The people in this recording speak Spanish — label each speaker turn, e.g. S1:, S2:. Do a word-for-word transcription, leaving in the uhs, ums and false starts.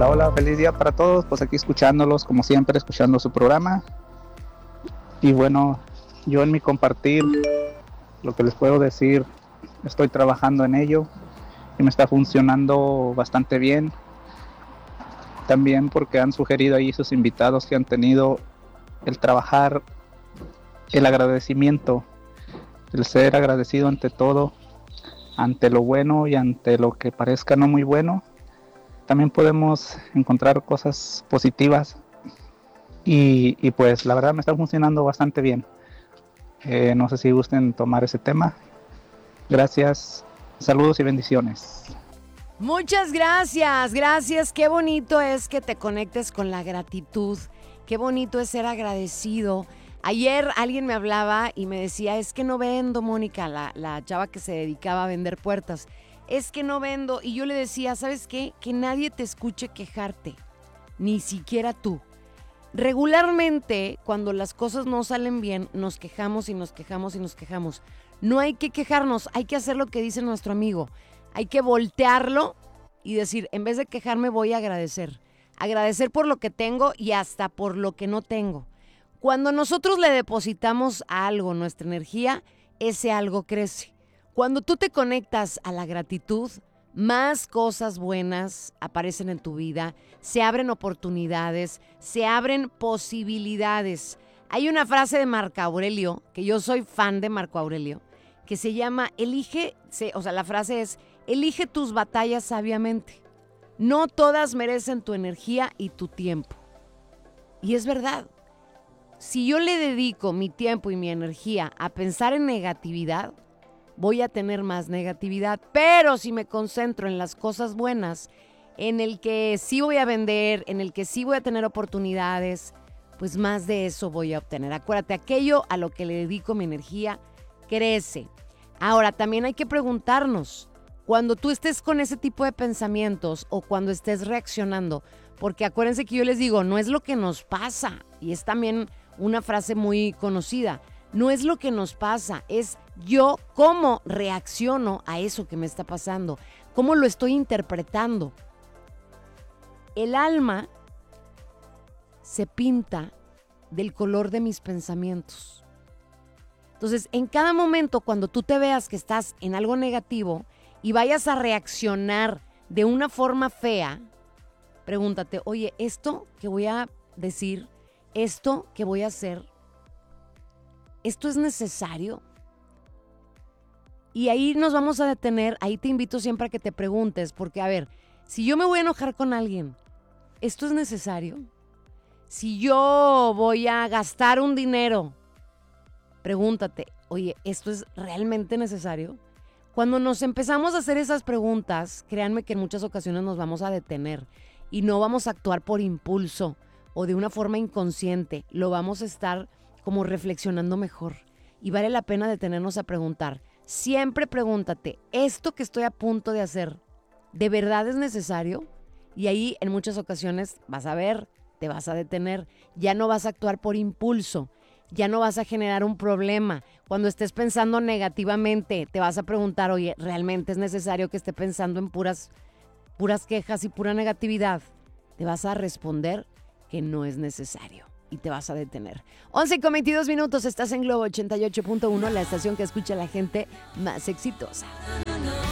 S1: Hola, hola, feliz día para todos, pues aquí escuchándolos como siempre, escuchando su programa. Y bueno, yo en mi compartir, lo que les puedo decir, estoy trabajando en ello y me está funcionando bastante bien. También porque han sugerido ahí sus invitados que han tenido el trabajar, el agradecimiento, el ser agradecido ante todo, ante lo bueno y ante lo que parezca no muy bueno. También podemos encontrar cosas positivas y, y pues la verdad me está funcionando bastante bien. Eh, no sé si gusten tomar ese tema. Gracias, saludos y bendiciones.
S2: Muchas gracias, gracias. Qué bonito es que te conectes con la gratitud. Qué bonito es ser agradecido. Ayer alguien me hablaba y me decía, es que no vendo, Mónica, la, la chava que se dedicaba a vender puertas. Es que no vendo. Y yo le decía, ¿sabes qué? Que nadie te escuche quejarte, ni siquiera tú. Regularmente, cuando las cosas no salen bien, nos quejamos y nos quejamos y nos quejamos. No hay que quejarnos, hay que hacer lo que dice nuestro amigo. Hay que voltearlo y decir, en vez de quejarme, voy a agradecer. Agradecer por lo que tengo y hasta por lo que no tengo. Cuando nosotros le depositamos a algo nuestra energía, ese algo crece. Cuando tú te conectas a la gratitud, más cosas buenas aparecen en tu vida, se abren oportunidades, se abren posibilidades. Hay una frase de Marco Aurelio, que yo soy fan de Marco Aurelio, que se llama, elige, o sea, la frase es, elige tus batallas sabiamente. No todas merecen tu energía y tu tiempo. Y es verdad. Si yo le dedico mi tiempo y mi energía a pensar en negatividad, voy a tener más negatividad. Pero si me concentro en las cosas buenas, en el que sí voy a vender, en el que sí voy a tener oportunidades, pues más de eso voy a obtener. Acuérdate, aquello a lo que le dedico mi energía crece. Ahora, también hay que preguntarnos, cuando tú estés con ese tipo de pensamientos o cuando estés reaccionando, porque acuérdense que yo les digo, no es lo que nos pasa, y es también una frase muy conocida, no es lo que nos pasa, es yo cómo reacciono a eso que me está pasando, cómo lo estoy interpretando. El alma se pinta del color de mis pensamientos. Entonces, en cada momento, cuando tú te veas que estás en algo negativo y vayas a reaccionar de una forma fea, pregúntate, oye, esto que voy a decir, esto que voy a hacer, ¿esto es necesario? Y ahí nos vamos a detener, ahí te invito siempre a que te preguntes, porque a ver, si yo me voy a enojar con alguien, ¿esto es necesario? Si yo voy a gastar un dinero, pregúntate, oye, ¿esto es realmente necesario? Cuando nos empezamos a hacer esas preguntas, créanme que en muchas ocasiones nos vamos a detener y no vamos a actuar por impulso o de una forma inconsciente, lo vamos a estar como reflexionando mejor. Y vale la pena detenernos a preguntar. Siempre pregúntate, ¿esto que estoy a punto de hacer, de verdad es necesario? Y ahí en muchas ocasiones vas a ver, te vas a detener, ya no vas a actuar por impulso, ya no vas a generar un problema. Cuando estés pensando negativamente, te vas a preguntar, oye, ¿realmente es necesario que esté pensando en puras, puras quejas y pura negatividad? Te vas a responder que no es necesario y te vas a detener. once con veintidós minutos, estás en Globo ochenta y ocho punto uno, la estación que escucha a la gente más exitosa.